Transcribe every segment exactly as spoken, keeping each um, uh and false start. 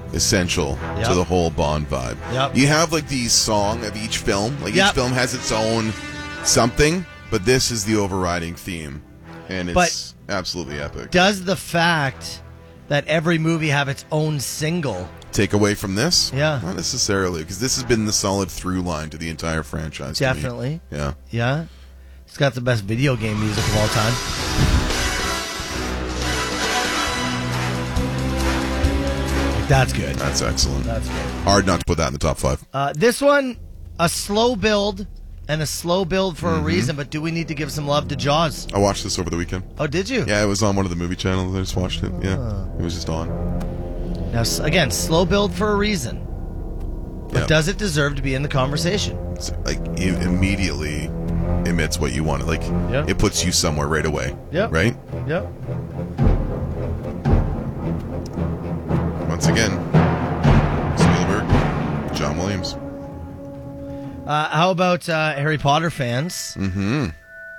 essential Yep. to the whole Bond vibe. Yep. You have like the song of each film. Like Yep. each film has its own something, but this is the overriding theme, and it's But- absolutely epic. Does the fact that every movie have its own single Take away from this? Yeah. Not necessarily, because this has been the solid through line to the entire franchise. to me. definitely? Yeah. Yeah. It's got the best video game music of all time. That's good. That's excellent. That's good. Hard not to put that in the top five. Uh, this one, a slow build, and a slow build for Mm-hmm. a reason, but do we need to give some love to Jaws? I watched this over the weekend. Oh, did you? Yeah, it was on one of the movie channels. I just watched it. Yeah, it was just on. Now, s- again, slow build for a reason. But Yeah. does it deserve to be in the conversation? It's like it immediately emits what you want. Like Yeah. it puts you somewhere right away. Yep. Right. Yep. Once again, Spielberg, John Williams. Uh, how about uh, Harry Potter fans? Mm-hmm.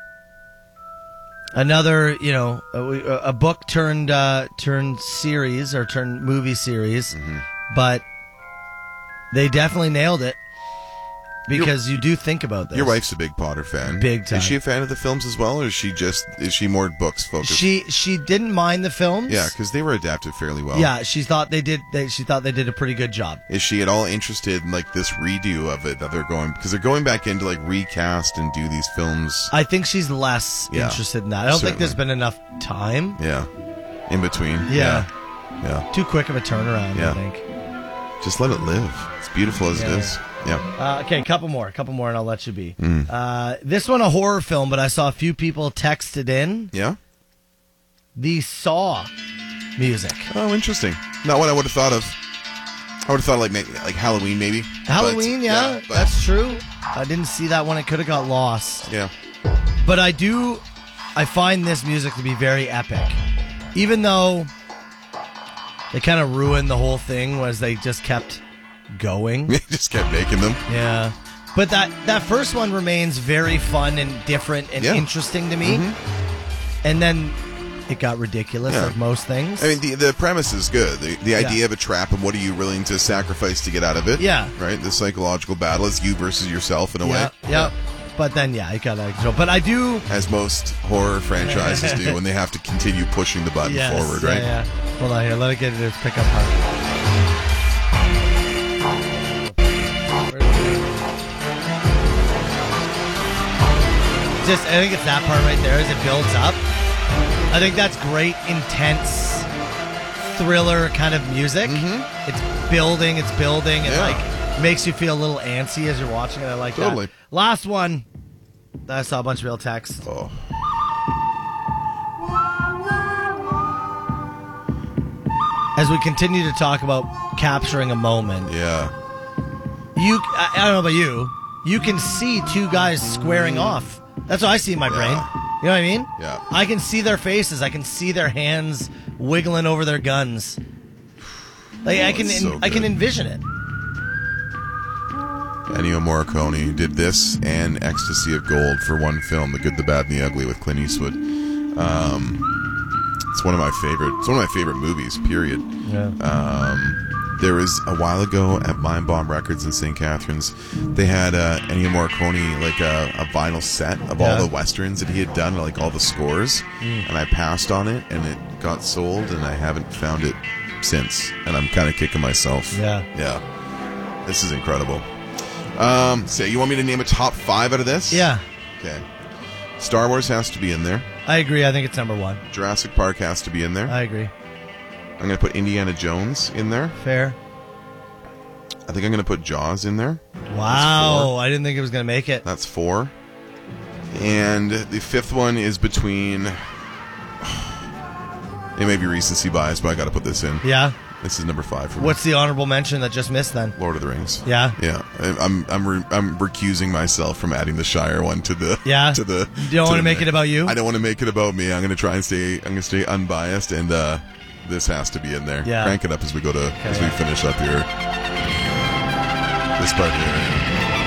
Another, you know, a, a book turned uh, turned series or turned movie series, Mm-hmm. but they definitely nailed it because you do think about this. Your wife's a big Potter fan. Big time. Is she a fan of the films as well, or is she just is she more books focused? She she didn't mind the films. yeah, because they were adapted fairly well. Yeah, she thought they did. They, she thought they did a pretty good job. Is she at all interested in like this redo of it that they're going because they're going back in to like recast and do these films? I think she's less Yeah, interested in that. I don't think there's been enough time. Yeah, in between. Yeah. yeah, yeah. Too quick of a turnaround, Yeah. I think. Just let it live. It's beautiful as Yeah. it is. Yeah. Uh, okay, a couple more, a couple more, and I'll let you be. Mm. Uh, this one, a horror film, but I saw a few people texted in Yeah. the Saw music. Oh, interesting. Not what I would have thought of. I would have thought like maybe, like Halloween, maybe. Halloween, But, yeah, but- that's true. I didn't see that one. It could have got lost. yeah. But I do, I find this music to be very epic. Even though they kind of ruined the whole thing was they just kept going. Just kept making them. Yeah. But that, that first one remains very fun and different and Yeah. interesting to me. And then it got ridiculous, Yeah. like most things. I mean, the the premise is good. The the idea Yeah. of a trap and what are you willing to sacrifice to get out of it? Yeah. Right. The psychological battle is you versus yourself in a yeah, way. yeah. But then, yeah, it got out of control. But I do. As most horror franchises do when they have to continue pushing the button Yes, forward, yeah, right? Yeah, Hold on here. Let it get to its pickup part. Just, I think it's that part right there as it builds up. I think that's great, intense, thriller kind of music. It's building, it's building, and Yeah. like makes you feel a little antsy as you're watching it. I like Totally. that. Last one. I saw a bunch of real text. Oh. As we continue to talk about capturing a moment, Yeah. you I, I don't know about you, you can see two guys squaring off. That's what I see in my brain. You know what I mean? Yeah. I can see their faces. I can see their hands wiggling over their guns. Like I Oh, can it's so I can good. envision it. Ennio Morricone did this and Ecstasy of Gold for one film, The Good, the Bad, and the Ugly with Clint Eastwood. Um, it's one of my favorite. It's one of my favorite movies. Period. Yeah. Um, there was a while ago at Mind Bomb Records in Saint Catharines, they had uh, Ennio Morricone like a, a vinyl set of Yeah. all the westerns that he had done, like all the scores, and I passed on it, and it got sold, and I haven't found it since, and I'm kind of kicking myself. Yeah. Yeah. This is incredible. Um, so you want me to name a top five out of this? Yeah. Okay. Star Wars has to be in there. I agree. I think it's number one. Jurassic Park has to be in there. I agree. I'm going to put Indiana Jones in there. Fair. I think I'm going to put Jaws in there. Wow. I didn't think it was going to make it. That's four. And the fifth one is between... It may be recency bias, but I got to put this in. Yeah. This is number five for me. What's the honorable mention that just missed then? Lord of the Rings. Yeah. Yeah. I- I'm I'm re- I'm recusing myself from adding the Shire one to the Yeah? to the. You don't to wanna the make mix. it about you? I don't want to make it about me. I'm going to try and stay. I'm going to stay unbiased, and uh, this has to be in there. Yeah. Crank it up as we go to as we yeah. finish up here. This part here.